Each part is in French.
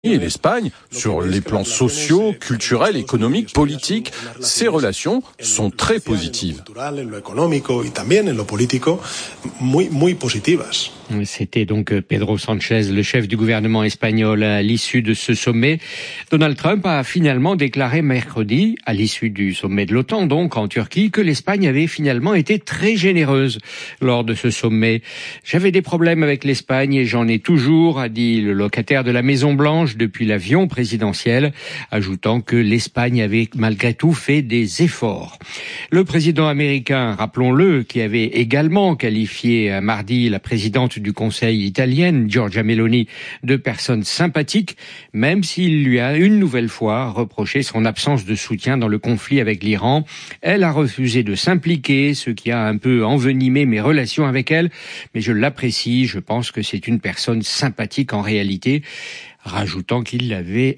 et l'Espagne, sur les plans sociaux, culturels, économiques, politiques, ces relations sont très positives. C'était donc Pedro Sánchez, le chef du gouvernement espagnol, à l'issue de ce sommet. Donald Trump a finalement déclaré mercredi, à l'issue du sommet de l'OTAN, donc en Turquie, que l'Espagne avait finalement été très généreuse lors de ce sommet. J'avais des problèmes avec l'Espagne et j'en ai toujours, a dit le locataire de la Maison-Blanche depuis l'avion présidentiel, ajoutant que l'Espagne avait malgré tout fait des efforts. Le président américain, rappelons-le, qui avait également qualifié mardi la présidente du Conseil italienne, Giorgia Meloni, de personne sympathique, même s'il lui a une nouvelle fois reproché son absence de soutien dans le conflit avec l'Iran. Elle a refusé de s'impliquer, ce qui a un peu envenimé mes relations avec elle, mais je l'apprécie, je pense que c'est une personne sympathique en réalité, rajoutant qu'elle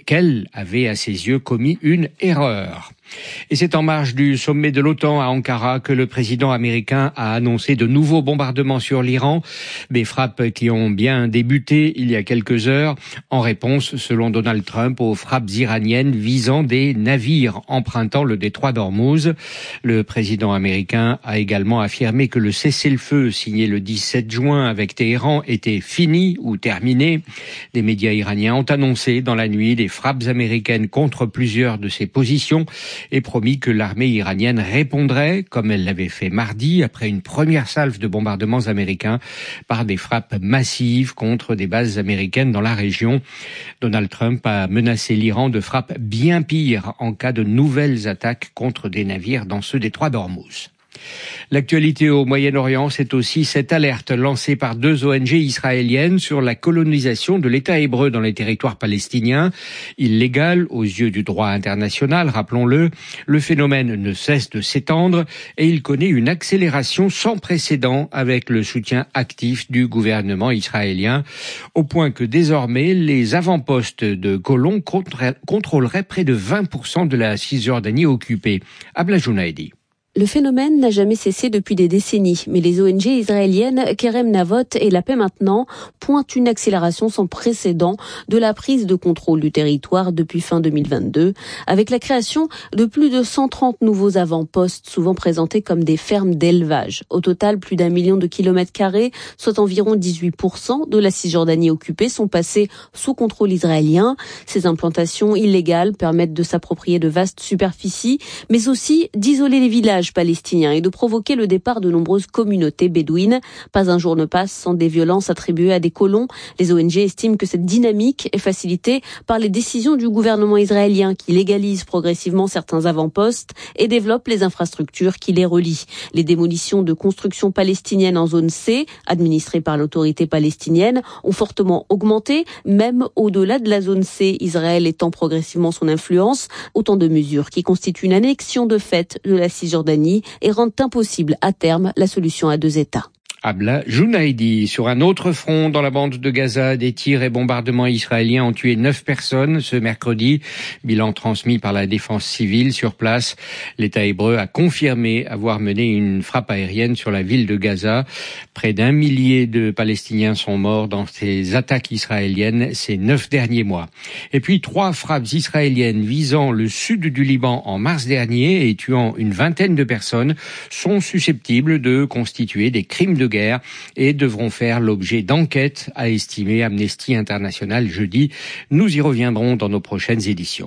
avait à ses yeux commis une erreur. Et c'est en marge du sommet de l'OTAN à Ankara que le président américain a annoncé de nouveaux bombardements sur l'Iran, des frappes qui ont bien débuté il y a quelques heures, en réponse, selon Donald Trump, aux frappes iraniennes visant des navires empruntant le détroit d'Ormuz. Le président américain a également affirmé que le cessez-le-feu signé le 17 juin avec Téhéran était fini ou terminé. Des médias iraniens ont annoncé dans la nuit des frappes américaines contre plusieurs de ses positions et promis que l'armée iranienne répondrait, comme elle l'avait fait mardi, après une première salve de bombardements américains, par des frappes massives contre des bases américaines dans la région. Donald Trump a menacé l'Iran de frappes bien pires en cas de nouvelles attaques contre des navires dans ce détroit d'Ormuz. L'actualité au Moyen-Orient, c'est aussi cette alerte lancée par 2 ONG israéliennes sur la colonisation de l'État hébreu dans les territoires palestiniens. Illégal aux yeux du droit international, rappelons-le, le phénomène ne cesse de s'étendre et il connaît une accélération sans précédent avec le soutien actif du gouvernement israélien, au point que désormais les avant-postes de colons contrôleraient près de 20% de la Cisjordanie occupée. Abla Jounaidi. Le phénomène n'a jamais cessé depuis des décennies, mais les ONG israéliennes Kerem Navot et La Paix Maintenant pointent une accélération sans précédent de la prise de contrôle du territoire depuis fin 2022, avec la création de plus de 130 nouveaux avant-postes, souvent présentés comme des fermes d'élevage. Au total, plus d'1 million de kilomètres carrés, soit environ 18% de la Cisjordanie occupée, sont passés sous contrôle israélien. Ces implantations illégales permettent de s'approprier de vastes superficies, mais aussi d'isoler les villages palestiniens et de provoquer le départ de nombreuses communautés bédouines. Pas un jour ne passe sans des violences attribuées à des colons. Les ONG estiment que cette dynamique est facilitée par les décisions du gouvernement israélien qui légalise progressivement certains avant-postes et développe les infrastructures qui les relient. Les démolitions de constructions palestiniennes en zone C, administrées par l'autorité palestinienne, ont fortement augmenté, même au-delà de la zone C, Israël étend progressivement son influence. Autant de mesures qui constituent une annexion de fait de la Cisjordanie et rendent impossible à terme la solution à 2 États. Abla Jounaidi. Sur un autre front, dans la bande de Gaza, des tirs et bombardements israéliens ont tué 9 personnes ce mercredi. Bilan transmis par la défense civile sur place. L'État hébreu a confirmé avoir mené une frappe aérienne sur la ville de Gaza. Près d'1 millier de Palestiniens sont morts dans ces attaques israéliennes ces 9 derniers mois. Et puis 3 frappes israéliennes visant le sud du Liban en mars dernier et tuant une vingtaine de personnes sont susceptibles de constituer des crimes de guerre et devront faire l'objet d'enquêtes, a estimé Amnesty International jeudi. Nous y reviendrons dans nos prochaines éditions.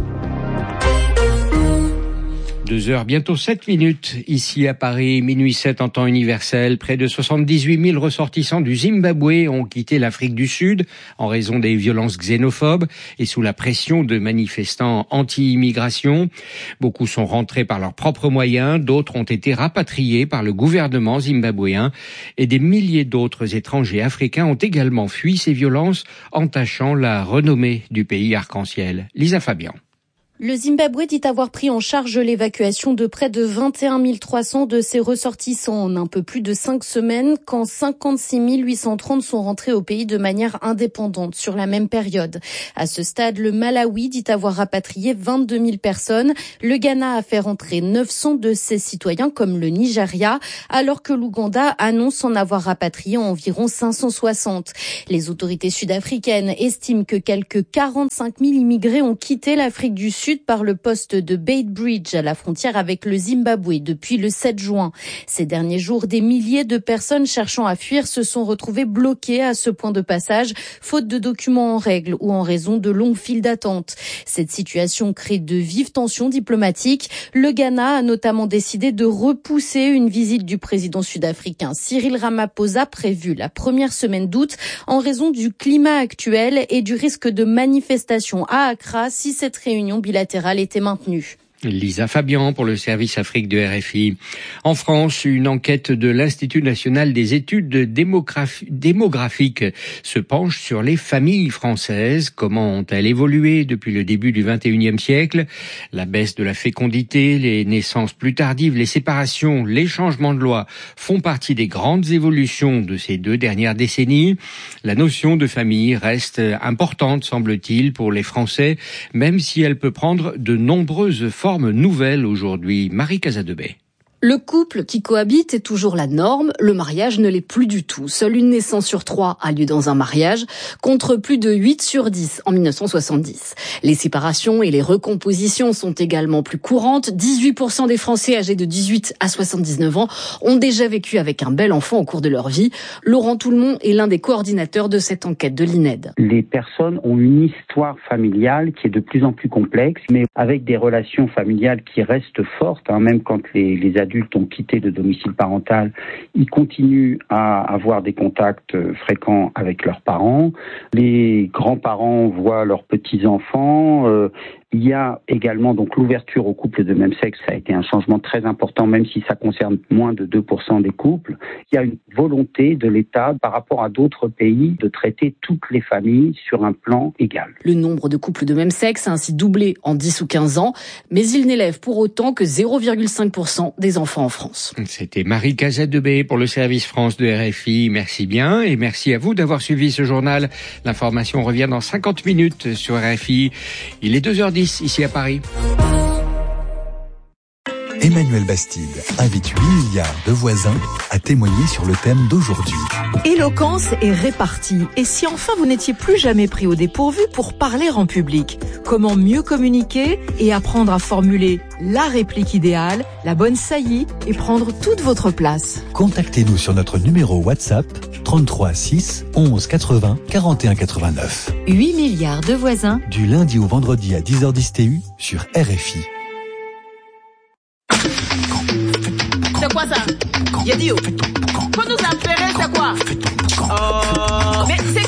2h, bientôt 7 minutes, ici à Paris, minuit 7 en temps universel. Près de 78 000 ressortissants du Zimbabwe ont quitté l'Afrique du Sud en raison des violences xénophobes et sous la pression de manifestants anti-immigration. Beaucoup sont rentrés par leurs propres moyens, d'autres ont été rapatriés par le gouvernement zimbabwéen et des milliers d'autres étrangers africains ont également fui ces violences, entachant la renommée du pays arc-en-ciel. Lisa Fabian. Le Zimbabwe dit avoir pris en charge l'évacuation de près de 21 300 de ses ressortissants en un peu plus de 5 semaines, quand 56 830 sont rentrés au pays de manière indépendante sur la même période. À ce stade, le Malawi dit avoir rapatrié 22 000 personnes. Le Ghana a fait rentrer 900 de ses citoyens, comme le Nigeria, alors que l'Ouganda annonce en avoir rapatrié environ 560. Les autorités sud-africaines estiment que quelques 45 000 immigrés ont quitté l'Afrique du Sud par le poste de Beitbridge à la frontière avec le Zimbabwe depuis le 7 juin. Ces derniers jours, des milliers de personnes cherchant à fuir se sont retrouvées bloquées à ce point de passage, faute de documents en règle ou en raison de longues files d'attente. Cette situation crée de vives tensions diplomatiques. Le Ghana a notamment décidé de repousser une visite du président sud-africain Cyril Ramaphosa prévue la première semaine d'août en raison du climat actuel et du risque de manifestations à Accra si cette réunion bilatérale était maintenue. Lisa Fabian pour le service Afrique de RFI. En France, une enquête de l'Institut national des études démographiques se penche sur les familles françaises. Comment ont-elles évolué depuis le début du XXIe siècle? La baisse de la fécondité, les naissances plus tardives, les séparations, les changements de loi font partie des grandes évolutions de ces 2 dernières décennies. La notion de famille reste importante, semble-t-il, pour les Français, même si elle peut prendre de nombreuses formes nouvelle aujourd'hui. Marie Casadebey. Le couple qui cohabite est toujours la norme, le mariage ne l'est plus du tout. Seule une naissance sur 3 a lieu dans un mariage, contre plus de 8 sur 10 en 1970. Les séparations et les recompositions sont également plus courantes. 18% des Français âgés de 18 à 79 ans ont déjà vécu avec un bel enfant au cours de leur vie. Laurent Toulmont est l'un des coordinateurs de cette enquête de l'INED. Les personnes ont une histoire familiale qui est de plus en plus complexe, mais avec des relations familiales qui restent fortes, même quand les adultes ont quitté le domicile parental, ils continuent à avoir des contacts fréquents avec leurs parents. Les grands-parents voient leurs petits-enfants. Il y a également donc l'ouverture aux couples de même sexe. Ça a été un changement très important, même si ça concerne moins de 2% des couples. Il y a une volonté de l'État, par rapport à d'autres pays, de traiter toutes les familles sur un plan égal. Le nombre de couples de même sexe a ainsi doublé en 10 ou 15 ans, mais il n'élève pour autant que 0,5% des enfants en France. C'était Marie Casadebey pour le service France de RFI. Merci bien et merci à vous d'avoir suivi ce journal. L'information revient dans 50 minutes sur RFI. Il est 2h10. Ici à Paris. Emmanuel Bastide invite 8 milliards de voisins à témoigner sur le thème d'aujourd'hui. Éloquence et répartie. Et si enfin vous n'étiez plus jamais pris au dépourvu pour parler en public? Comment mieux communiquer et apprendre à formuler la réplique idéale, la bonne saillie et prendre toute votre place? Contactez-nous sur notre numéro WhatsApp 33 6 11 80 41 89. 8 milliards de voisins. Du lundi au vendredi à 10h10 TU sur RFI. C'est quoi ça? J'ai dit, faut nous appeler, c'est quoi? Mais c'est